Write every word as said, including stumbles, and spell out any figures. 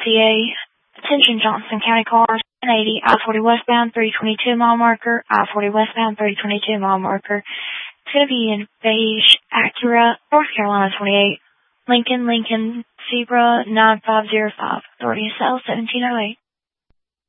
A. Attention Johnson County cars, one eighty, I forty westbound, three twenty-two mile marker, I forty westbound, three twenty-two mile marker. It's going to be in beige Acura, North Carolina twenty-eight. Lincoln, Lincoln, Zebra nine five zero five. Authority to sell seventeen oh eight.